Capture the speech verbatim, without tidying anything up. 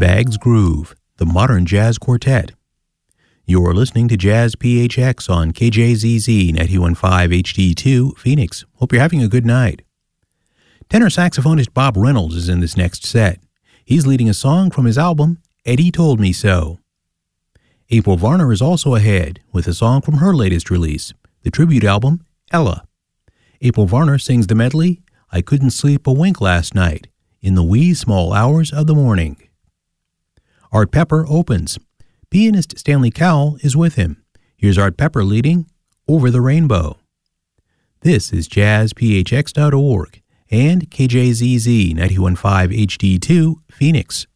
Baggs Groove, the Modern Jazz Quartet. You're listening to Jazz P H X on K J Z Z ninety-one point five H D two, Phoenix. Hope you're having a good night. Tenor saxophonist Bob Reynolds is in this next set. He's leading a song from his album, Eddie Told Me So. April Varner is also ahead with a song from her latest release, the tribute album, Ella. April Varner sings the medley, I Couldn't Sleep a Wink Last Night, in the wee small hours of the morning. Art Pepper opens. Pianist Stanley Cowell is with him. Here's Art Pepper leading Over the Rainbow. This is jazz p h x dot org and K J Z Z ninety-one point five H D two, Phoenix.